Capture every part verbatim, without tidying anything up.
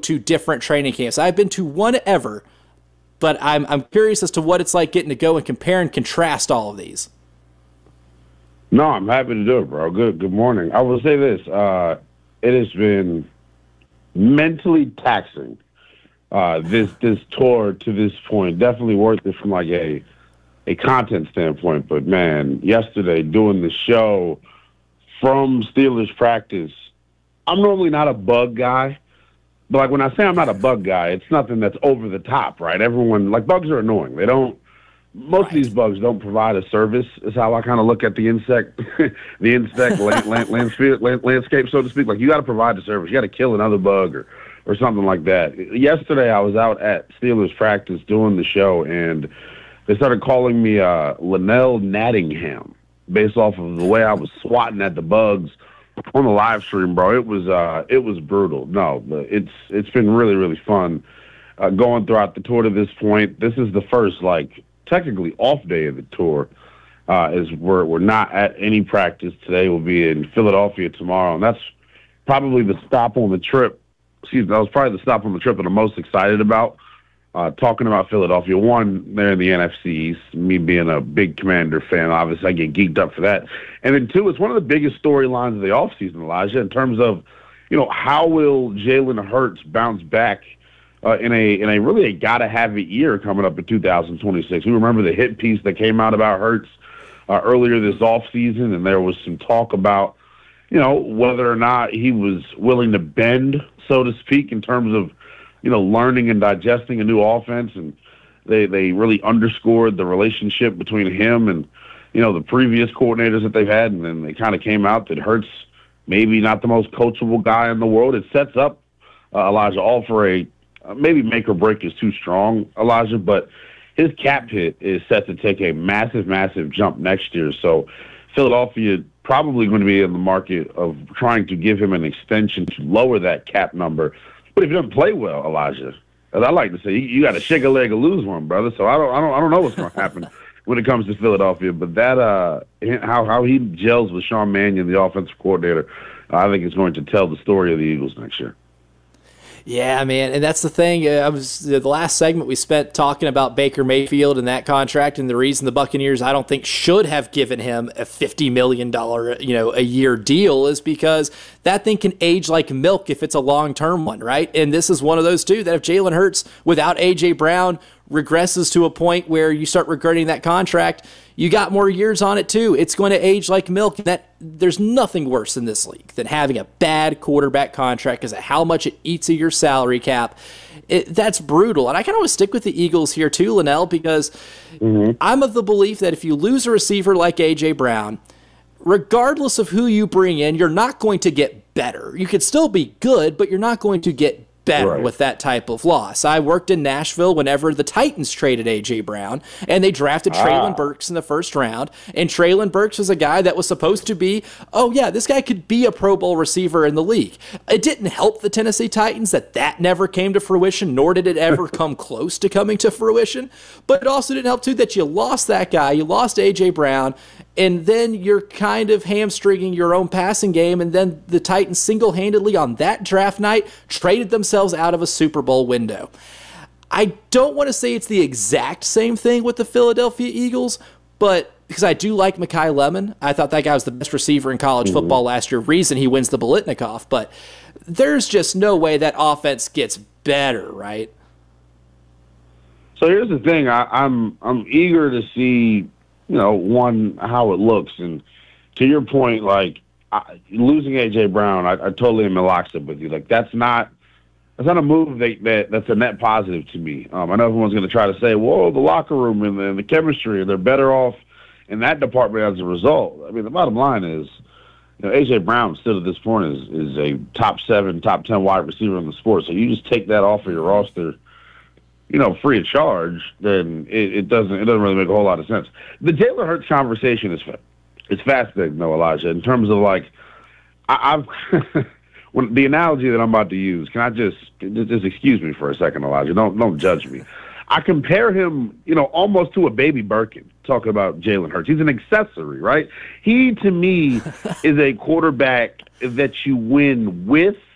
to different training camps. I've been to one ever, but I'm I'm curious as to what it's like getting to go and compare and contrast all of these. No, I'm happy to do it, bro. Good good morning. I will say this. Uh, it has been mentally taxing, uh, this this tour to this point. Definitely worth it from like a a content standpoint. But, man, yesterday doing the show from Steelers practice, I'm normally not a bug guy. But, like, when I say I'm not a bug guy, it's nothing that's over the top, right? Everyone, like, bugs are annoying. They don't, most right. of these bugs don't provide a service, is how I kind of look at the insect, the insect land, land, landscape, land, landscape, so to speak. Like, you got to provide the service. You got to kill another bug or, or something like that. Yesterday, I was out at Steelers practice doing the show, and they started calling me uh, Linnell Nattingham based off of the way I was swatting at the bugs on the live stream, bro. It was uh, it was brutal. No, but it's it's been really really fun uh, going throughout the tour to this point. This is the first like technically off day of the tour. Uh, is we're we're not at any practice today. We'll be in Philadelphia tomorrow, and that's probably the stop on the trip. Excuse me, that was probably the stop on the trip that I'm most excited about. Uh, talking about Philadelphia, one, they're in the N F C East. Me being a big Commander fan, obviously I get geeked up for that. And then two, it's one of the biggest storylines of the offseason, Elijah, in terms of, you know, how will Jalen Hurts bounce back uh, in a in a really a gotta have it year coming up in two thousand twenty-six. We remember the hit piece that came out about Hurts uh, earlier this offseason, and there was some talk about, you know, whether or not he was willing to bend, so to speak, in terms of, you know, learning and digesting a new offense, and they they really underscored the relationship between him and, you know, the previous coordinators that they've had, and then they kind of came out that Hurts maybe not the most coachable guy in the world. It sets up uh, Elijah all for a uh, maybe make or break is too strong, Elijah, but his cap hit is set to take a massive, massive jump next year. So Philadelphia probably going to be in the market of trying to give him an extension to lower that cap number. But if he doesn't play well, Elijah, as I like to say, you, you got to shake a leg or lose one, brother. So I don't, I don't, I don't know what's going to happen when it comes to Philadelphia. But that, uh, how how he gels with Sean Mannion, the offensive coordinator, I think is going to tell the story of the Eagles next year. Yeah, man, and that's the thing. Uh, I was the last segment we spent talking about Baker Mayfield and that contract, and the reason the Buccaneers I don't think should have given him a fifty million dollars, you know, a year deal is because that thing can age like milk if it's a long-term one, right? And this is one of those two that if Jalen Hurts without A J Brown regresses to a point where you start regretting that contract, you got more years on it too. It's going to age like milk. That there's nothing worse in this league than having a bad quarterback contract because of how much it eats of your salary cap. It, that's brutal. And I kind of want to stick with the Eagles here too, Linnell, because mm-hmm. I'm of the belief that if you lose a receiver like A J Brown, regardless of who you bring in, you're not going to get better. You could still be good, but you're not going to get better right. with that type of loss. I worked in Nashville whenever the Titans traded A J Brown, and they drafted ah. Treylon Burks in the first round, and Treylon Burks was a guy that was supposed to be, oh yeah, this guy could be a Pro Bowl receiver in the league. It didn't help the Tennessee Titans that that never came to fruition, nor did it ever come close to coming to fruition, but it also didn't help too that you lost that guy, you lost A J Brown, and then you're kind of hamstringing your own passing game, and then the Titans single-handedly on that draft night traded themselves out of a Super Bowl window. I don't want to say it's the exact same thing with the Philadelphia Eagles, but because I do like Mekhi Lemon. I thought that guy was the best receiver in college mm-hmm. football last year, reason he wins the Biletnikoff, but there's just no way that offense gets better, right? So here's the thing. I, I'm I'm eager to see, you know, one, how it looks. And to your point, like, I, losing A J Brown, I, I totally am in lockstep with you. Like, that's not that's not a move that, that that's a net positive to me. Um, I know everyone's going to try to say, whoa, the locker room and the, and the chemistry, they're better off in that department as a result. I mean, the bottom line is, you know, A J Brown still at this point is, is a top seven, top ten wide receiver in the sport. So you just take that off of your roster, you know, free of charge, then it, it doesn't it doesn't really make a whole lot of sense. The Jalen Hurts conversation is it's fascinating, though, Elijah, in terms of, like, I, I've when the analogy that I'm about to use, can I just, just just excuse me for a second, Elijah? Don't don't judge me. I compare him, you know, almost to a baby Birkin, talking about Jalen Hurts. He's an accessory, right? He, to me, is a quarterback that you win with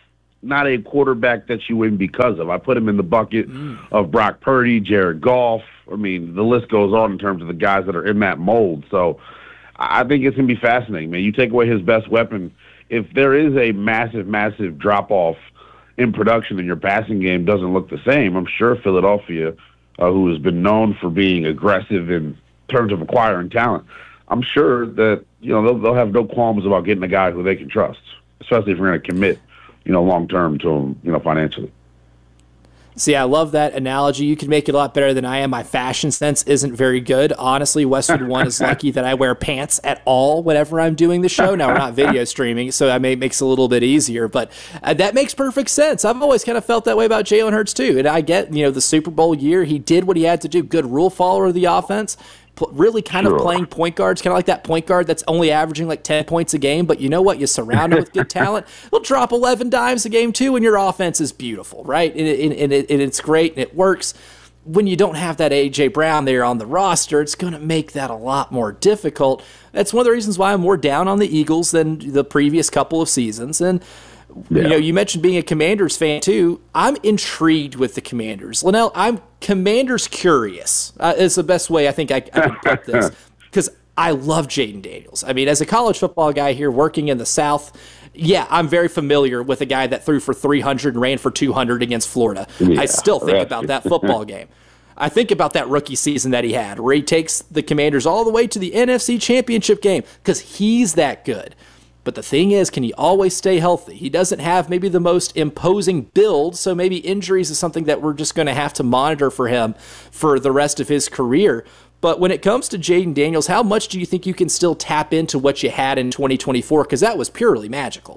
not a quarterback that you win because of. I put him in the bucket mm. of Brock Purdy, Jared Goff. I mean, the list goes on in terms of the guys that are in that mold. So I think it's going to be fascinating, man. You take away his best weapon. If there is a massive, massive drop-off in production and your passing game doesn't look the same, I'm sure Philadelphia, uh, who has been known for being aggressive in terms of acquiring talent, I'm sure that, you know, they'll, they'll have no qualms about getting a guy who they can trust, especially if you're going to commit, you know, long-term to him, you know, financially. See, I love that analogy. You can make it a lot better than I am. My fashion sense isn't very good. Honestly, Westwood One is lucky that I wear pants at all whenever I'm doing the show. Now, we're not video streaming, so that may makes it a little bit easier, but uh, that makes perfect sense. I've always kind of felt that way about Jalen Hurts, too. And I get, you know, the Super Bowl year, he did what he had to do. Good rule follower of the offense. Really kind sure. of playing point guards, kind of like that point guard that's only averaging like ten points a game, but you know what? You surround him with good talent. He'll drop eleven dimes a game too, and your offense is beautiful, right? And, and, and, it, and it's great, and it works. When you don't have that A J. Brown there on the roster, it's going to make that a lot more difficult. That's one of the reasons why I'm more down on the Eagles than the previous couple of seasons. And yeah. you know, you mentioned being a Commanders fan too. I'm intrigued with the Commanders. Linnell, I'm Commanders curious uh, is the best way I think I, I can put this, because I love Jayden Daniels. I mean, as a college football guy here working in the South, yeah, I'm very familiar with a guy that threw for three hundred and ran for two hundred against Florida. Yeah, I still think right. about that football game. I think about that rookie season that he had, where he takes the Commanders all the way to the N F C Championship game, because he's that good. But the thing is, can he always stay healthy? He doesn't have maybe the most imposing build, so maybe injuries is something that we're just going to have to monitor for him for the rest of his career. But when it comes to Jayden Daniels, how much do you think you can still tap into what you had in twenty twenty-four? Because that was purely magical.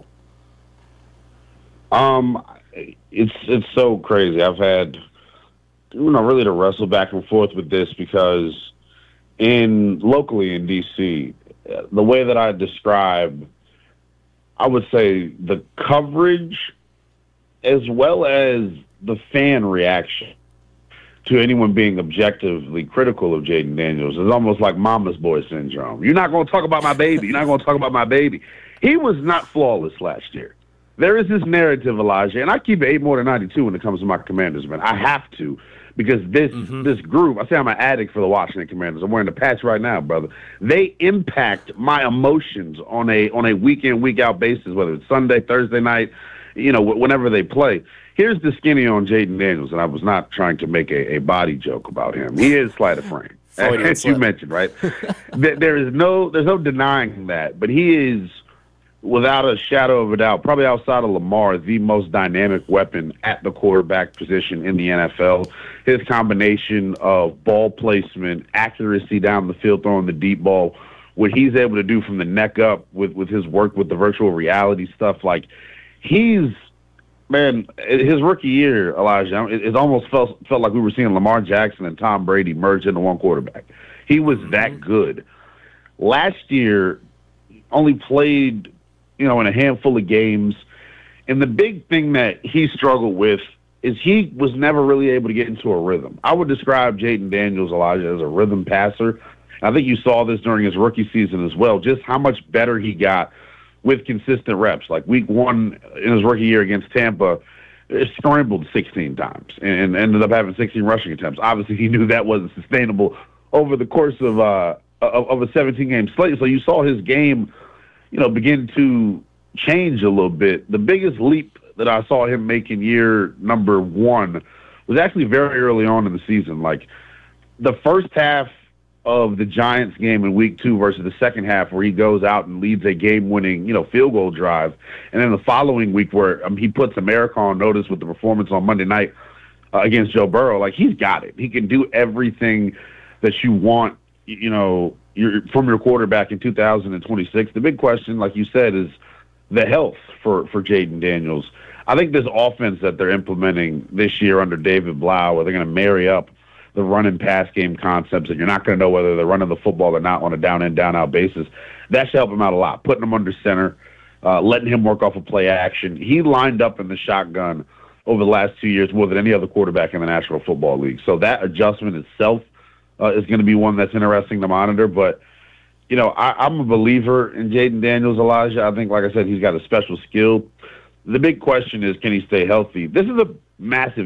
Um, it's it's so crazy. I've had, you know, really to wrestle back and forth with this, because in locally in D C, the way that I describe, I would say the coverage as well as the fan reaction to anyone being objectively critical of Jayden Daniels is almost like mama's boy syndrome. You're not going to talk about my baby. You're not going to talk about my baby. He was not flawless last year. There is this narrative, Elijah, and I keep it eight more than ninety-two when it comes to my Commanders, man. I have to, because this mm-hmm. this group, I say I'm an addict for the Washington Commanders. I'm wearing the patch right now, brother. They impact my emotions on a on a week in, week out basis, whether it's Sunday, Thursday night, you know, whenever they play. Here's the skinny on Jayden Daniels, and I was not trying to make a, a body joke about him. He is slight of frame, as you mentioned, right? there is no there's no denying that, but he is, without a shadow of a doubt, probably outside of Lamar, the most dynamic weapon at the quarterback position in the N F L. His combination of ball placement, accuracy down the field, throwing the deep ball, what he's able to do from the neck up with, with his work with the virtual reality stuff, like he's, man, his rookie year, Elijah, it, it almost felt felt like we were seeing Lamar Jackson and Tom Brady merge into one quarterback. He was that good. Last year, only played, you know, in a handful of games. And the big thing that he struggled with is he was never really able to get into a rhythm. I would describe Jayden Daniels, Elijah, as a rhythm passer. I think you saw this during his rookie season as well, just how much better he got with consistent reps. Like week one in his rookie year against Tampa, scrambled sixteen times and ended up having sixteen rushing attempts. Obviously, he knew that wasn't sustainable over the course of, uh, of, of a seventeen-game slate. So you saw his game, you know, begin to change a little bit. The biggest leap that I saw him make in year number one was actually very early on in the season. Like the first half of the Giants game in week two versus the second half, where he goes out and leads a game-winning, you know, field goal drive. And then the following week where um, he puts America on notice with the performance on Monday night uh, against Joe Burrow. Like he's got it. He can do everything that you want, you know, your, from your quarterback in two thousand twenty-six. The big question, like you said, is the health for, for Jayden Daniels. I think this offense that they're implementing this year under David Blau, where they're going to marry up the run and pass game concepts, and you're not going to know whether they're running the football or not on a down-in, down-out basis, that should help him out a lot. Putting him under center, uh, letting him work off of play action. He lined up in the shotgun over the last two years more than any other quarterback in the National Football League. So that adjustment itself uh, is going to be one that's interesting to monitor. But, you know, I, I'm a believer in Jayden Daniels, Elijah. I think, like I said, he's got a special skill. the big question is, can he stay healthy? This is a massive